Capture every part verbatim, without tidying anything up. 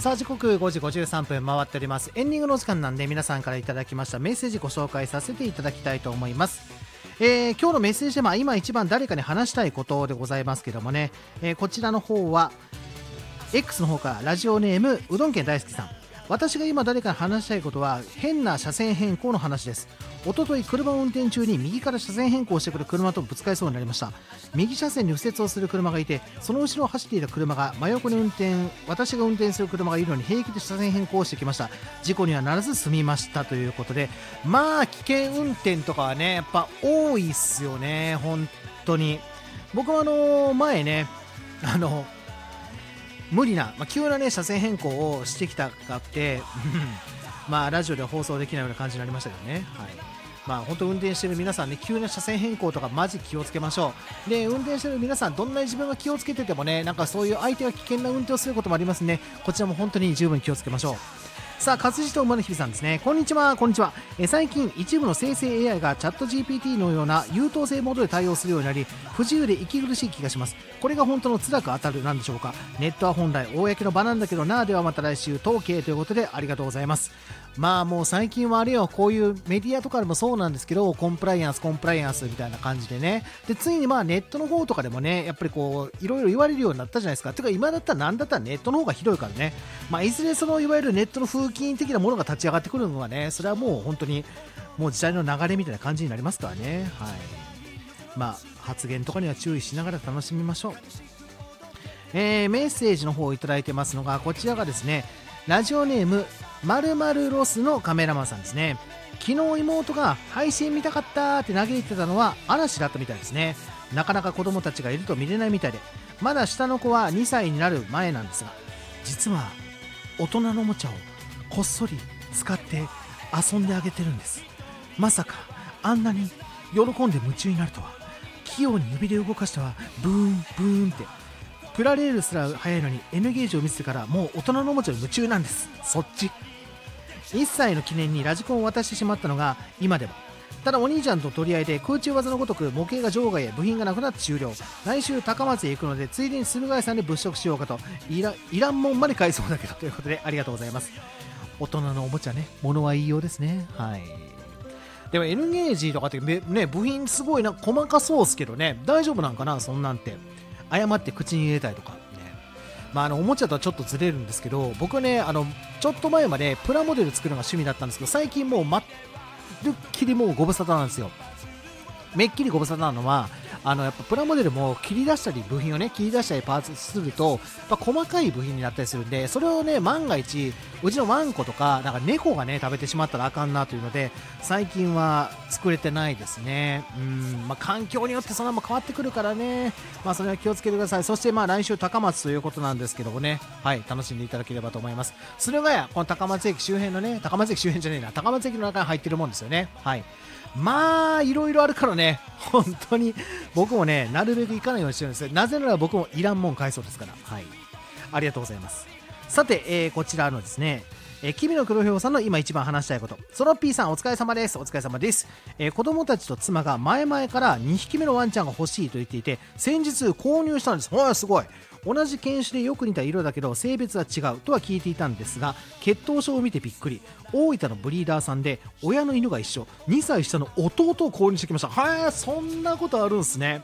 さあ時刻ごじごじゅうさんぷん回っております。エンディングのお時間なんで皆さんからいただきましたメッセージご紹介させていただきたいと思います。えー、今日のメッセージテーマは今一番誰かに話したいことでございますけどもね、えー、こちらの方は X の方からラジオネームうどん県大好きさん。私が今誰かに話したいことは変な車線変更の話です。おととい車を運転中に右から車線変更してくる車とぶつかりそうになりました。右車線に右折をする車がいて、その後ろを走っていた車が真横に運転私が運転する車がいるのに平気で車線変更してきました。事故にはならず済みましたということで、まあ危険運転とかはねやっぱ多いっすよね。本当に僕はあの前ねあの無理な、まあ、急なね車線変更をしてきたがあってまあラジオでは放送できないような感じになりましたけどね。はい、まあ本当運転してる皆さんね、急な車線変更とかマジ気をつけましょう。で運転してる皆さん、どんなに自分が気をつけててもね、なんかそういう相手が危険な運転をすることもありますね。こちらも本当に十分気をつけましょう。さあ活字と馬の日々さんですね。こんにちは。こんにちは。え最近一部の生成 エーアイ がチャット ジーピーティー のような優等生モードで対応するようになり、不自由で息苦しい気がします。これが本当の辛く当たるなんでしょうか。ネットは本来公の場なんだけどな。ではまた来週統計ということでありがとうございます。まあもう最近はあれよ、こういうメディアとかでもそうなんですけど、コンプライアンスコンプライアンスみたいな感じでね、でついにまあネットの方とかでもねやっぱりこういろいろ言われるようになったじゃないですか。てか今だったらなんだったらネットの方がひどいからね、まあいずれそのいわゆるネットの風紀的なものが立ち上がってくるのはね、それはもう本当にもう時代の流れみたいな感じになりますからね。はい、まあ発言とかには注意しながら楽しみましょう。えー、メッセージの方をいただいてますのがこちらがですね、ラジオネーム〇〇ロスのカメラマンさんですね。昨日妹が配信見たかったって嘆いてたのは嵐だったみたいですね。なかなか子供たちがいると見れないみたいで、まだ下の子はにさいになる前なんですが、実は大人のおもちゃをこっそり使って遊んであげてるんです。まさかあんなに喜んで夢中になるとは。器用に指で動かしてはブーンブーンって、プラレールすら速いのに N ゲージを見せてからもう大人のおもちゃに夢中なんです。そっちいっさいの記念にラジコンを渡してしまったのが今でも。ただお兄ちゃんと取り合いで空中技のごとく模型が場外へ部品がなくなって終了。来週高松へ行くのでついでに駿河屋さんで物色しようかと。いらいらんもんまで買いそうだけどということでありがとうございます。大人のおもちゃね、物は言いようですね。はい、でも N ゲージとかってね部品すごいな細かそうですけどね、大丈夫なんかな。そんなんて誤って口に入れたりとかね。まあ、あのおもちゃとはちょっとずれるんですけど、僕ねあのちょっと前までプラモデル作るのが趣味だったんですけど、最近もうまるっきりもうご無沙汰なんですよ。めっきりご無沙汰なのはあのやっぱプラモデルも切り出したり部品をね切り出したりパーツするとやっぱ細かい部品になったりするんで、それをね万が一うちのワンコとかなんか猫がね食べてしまったらあかんなというので最近は作れてないですね。うん、まあ、環境によってそのまま変わってくるからね、まあ、それは気をつけてください。そしてまあ来週高松ということなんですけどもね、はい楽しんでいただければと思います。駿河屋この高松駅周辺のね、高松駅周辺じゃねえな高松駅の中に入ってるもんですよね。はい、まあいろいろあるからね、本当に僕もねなるべく行かないようにしてるんですよ。なぜなら僕もいらんもん買いそうですから。はい、ありがとうございます。さて、えー、こちらのですね、えー、君の黒ひょうさんの今一番話したいこと。ソロッピーさんお疲れ様です。お疲れ様です。えー、子供たちと妻が前々からにひきめのワンちゃんが欲しいと言っていて先日購入したんです。ほらすごい。同じ犬種でよく似た色だけど性別は違うとは聞いていたんですが、血統書を見てびっくり。大分のブリーダーさんで親の犬が一緒、にさい下の弟を購入してきました。はい、そんなことあるんすね。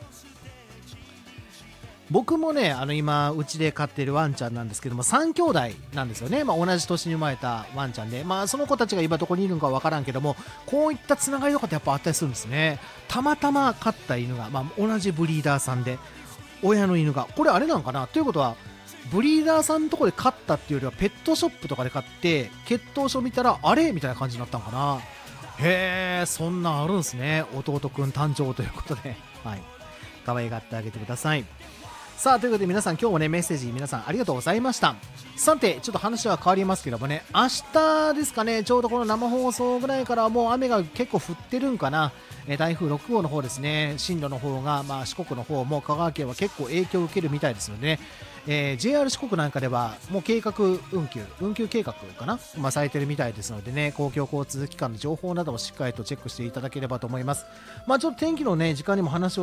僕もねあの今うちで飼ってるワンちゃんなんですけどもさん兄弟なんですよね。まあ、同じ年に生まれたワンちゃんで、まあ、その子たちが今どこにいるのかわからんけども、こういったつながりとかってやっぱあったりするんですね。たまたま飼った犬が、まあ、同じブリーダーさんで親の犬がこれあれなんかなということはブリーダーさんのところで飼ったっていうよりはペットショップとかで買って血統書見たらあれみたいな感じになったのかな。へえ、そんなんあるんですね。弟くん誕生ということで、はい、可愛がってあげてください。さあということで皆さん今日もねメッセージ皆さんありがとうございました。さてちょっと話は変わりますけどもね、明日ですかね、ちょうどこの生放送ぐらいからもう雨が結構降ってるんかな。え台風ろく号の方ですね、進路の方が、まあ、四国の方も香川県は結構影響を受けるみたいですのでね、えー、ジェイアール 四国なんかではもう計画運休運休計画かな、まあ、されてるみたいですのでね、公共交通機関の情報などもしっかりとチェックしていただければと思います。まあちょっと天気のね時間にも話を